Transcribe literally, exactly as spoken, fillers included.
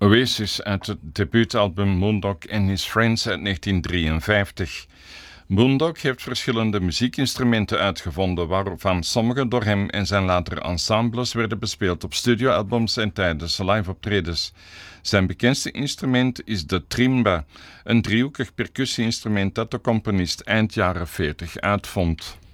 Oasis uit het debuutalbum Moondog and His Friends uit negentien drieënvijftig. Moondog heeft verschillende muziekinstrumenten uitgevonden, waarvan sommige door hem en zijn latere ensembles werden bespeeld op studioalbums en tijdens live-optredens. Zijn bekendste instrument is de trimba, een driehoekig percussie-instrument dat de componist eind jaren veertig uitvond.